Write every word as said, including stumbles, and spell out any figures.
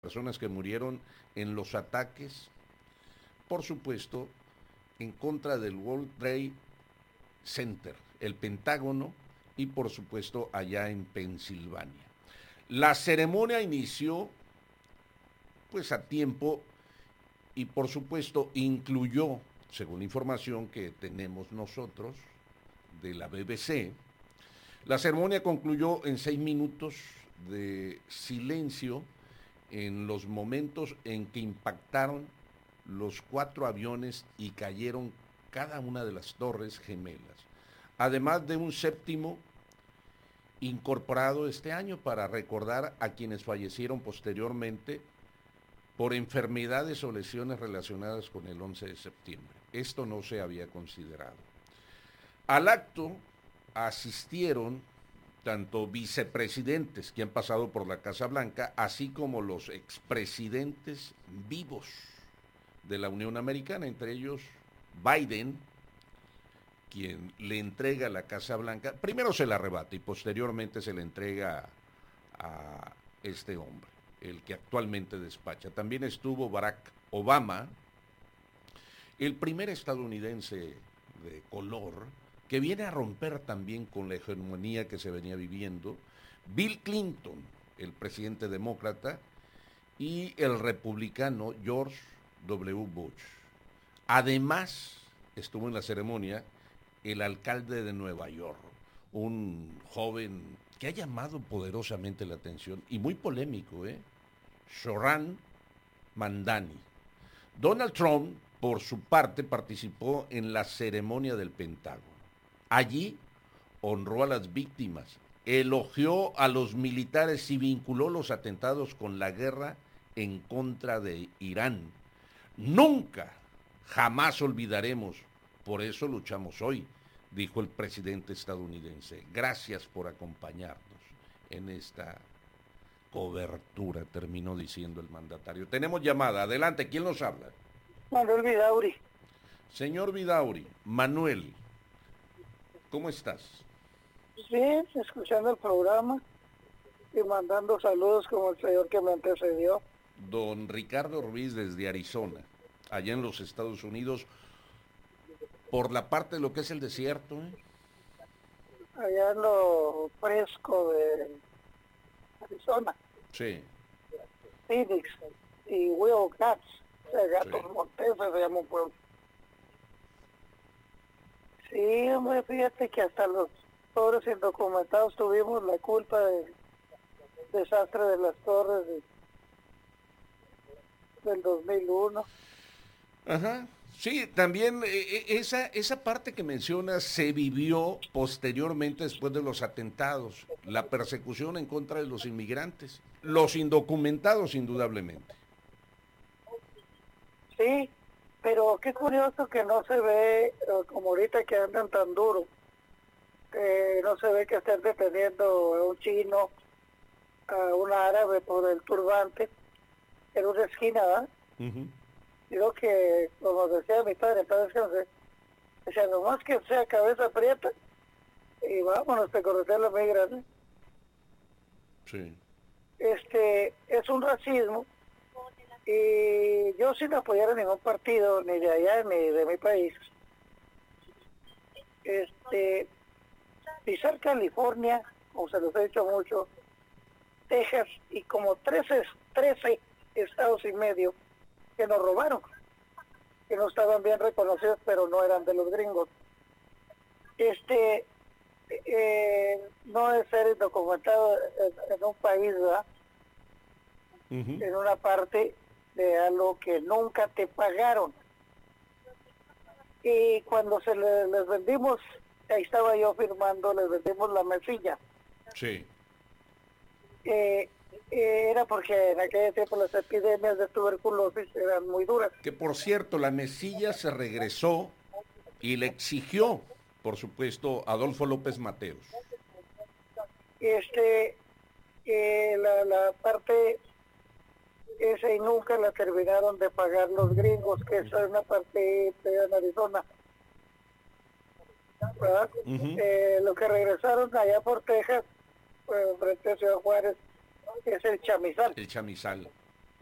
personas que murieron en los ataques, por supuesto, en contra del World Trade Center, el Pentágono, y por supuesto allá en Pensilvania. La ceremonia inició pues a tiempo y por supuesto incluyó, según la información que tenemos nosotros de la B B C, la ceremonia concluyó en seis minutos de silencio en los momentos en que impactaron los cuatro aviones y cayeron cada una de las torres gemelas, además de un séptimo incorporado este año para recordar a quienes fallecieron posteriormente por enfermedades o lesiones relacionadas con el once de septiembre. Esto no se había considerado. Al acto asistieron tanto vicepresidentes que han pasado por la Casa Blanca, así como los expresidentes vivos de la Unión Americana, entre ellos Biden, quien le entrega la Casa Blanca, primero se la arrebata y posteriormente se le entrega a este hombre, el que actualmente despacha. También estuvo Barack Obama, el primer estadounidense de color, que viene a romper también con la hegemonía que se venía viviendo, Bill Clinton, el presidente demócrata, y el republicano George W. Bush. Además, estuvo en la ceremonia el alcalde de Nueva York, un joven que ha llamado poderosamente la atención y muy polémico, ¿eh? Zohran Mamdani. Donald Trump, por su parte, participó en la ceremonia del Pentágono. Allí honró a las víctimas, elogió a los militares y vinculó los atentados con la guerra en contra de Irán. Nunca, jamás olvidaremos, por eso luchamos hoy, dijo el presidente estadounidense. Gracias por acompañarnos en esta cobertura, terminó diciendo el mandatario. Tenemos llamada, adelante, ¿quién nos habla? Manuel Vidauri. Señor Vidauri, Manuel, ¿cómo estás? Bien, escuchando el programa y mandando saludos como el señor que me antecedió. Don Ricardo Ruiz desde Arizona, allá en los Estados Unidos, por la parte de lo que es el desierto, ¿eh? Allá en lo fresco de Arizona. Sí. Phoenix y Willow Cats, o sea, Gatos Sí. Monteses se llama un pueblo. Sí, hombre, fíjate que hasta los pobres indocumentados tuvimos la culpa del desastre de las torres de, del dos mil uno. Ajá. Sí, también eh, esa, esa parte que mencionas se vivió posteriormente después de los atentados, la persecución en contra de los inmigrantes, los indocumentados indudablemente. Sí, pero qué curioso que no se ve, eh, como ahorita que andan tan duro, que no se ve que estén deteniendo a un chino, a un árabe por el turbante en una esquina, ¿verdad? Uh-huh. Digo que, como decía mi padre, padre que no sé, decía, nomás que sea cabeza prieta y vámonos a correr la migra, ¿no? Sí. Este, es un racismo y yo sin apoyar a ningún partido, ni de allá ni de mi país, este, pisar California, como se los he dicho mucho, Texas y como trece, trece estados y medio que nos robaron, que no estaban bien reconocidos, pero no eran de los gringos. Este, eh, no es ser indocumentado en, en un país, ¿verdad? Uh-huh. En una parte de algo que nunca te pagaron. Y cuando se le, les vendimos, ahí estaba yo firmando, les vendimos la mesilla. Sí. Eh, eh, era porque en aquel tiempo las epidemias de tuberculosis eran muy duras. Que por cierto, la mesilla se regresó y le exigió, por supuesto, Adolfo López Mateos. Este, eh, la, la parte esa y nunca la terminaron de pagar los gringos, que esa es una parte de Arizona, ¿verdad? Uh-huh. Eh, lo que regresaron allá por Texas, pues, frente a Ciudad Juárez, es el chamizal. El chamizal.